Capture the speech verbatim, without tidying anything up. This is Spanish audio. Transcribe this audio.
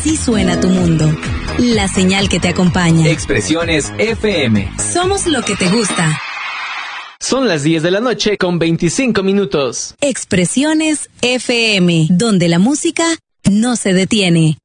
Así suena tu mundo. La señal que te acompaña. Expresiones F M. Somos lo que te gusta. Son las diez de la noche con veinticinco minutos. Expresiones F M, donde la música no se detiene.